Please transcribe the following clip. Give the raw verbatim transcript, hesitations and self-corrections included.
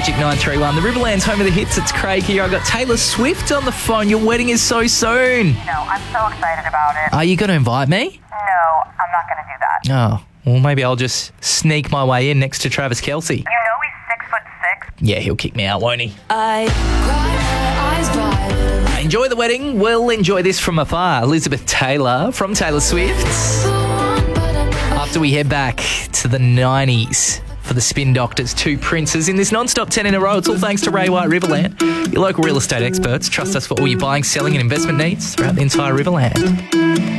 Magic nine three one. The Riverland's home of the hits. It's Craig here. I've got Taylor Swift on the phone. Your wedding is so soon. No, I'm so excited about it. Are you going to invite me? No, I'm not going to do that. Oh, well, maybe I'll just sneak my way in next to Travis Kelce. You know he's six foot six. Yeah, he'll kick me out, won't he? I cry my eyes dry. Enjoy the wedding. We'll enjoy this from afar. Elizabeth Taylor from Taylor Swift. After we head back to the nineties for the Spin Doctors, two princes in this non-stop ten in a row. It's all thanks to Ray White Riverland. Your local real estate experts. Trust us for all your buying, selling and investment needs throughout the entire Riverland.